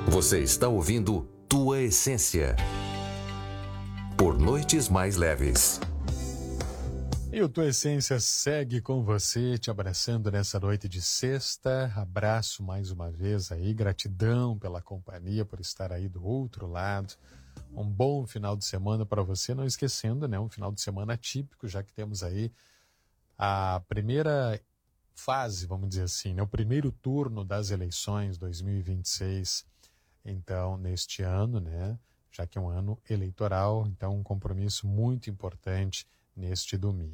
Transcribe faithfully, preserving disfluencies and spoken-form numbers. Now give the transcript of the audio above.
Você está ouvindo Tua Essência por Noites Mais Leves. E o Tua Essência segue com você, te abraçando nessa noite de sexta. Abraço mais uma vez aí, gratidão pela companhia, por estar aí do outro lado. Um bom final de semana para você, não esquecendo, né, um final de semana atípico, já que temos aí a primeira fase, vamos dizer assim, né, o primeiro turno das eleições dois mil e vinte e seis. Então, neste ano, né, já que é um ano eleitoral, então um compromisso muito importante neste domingo.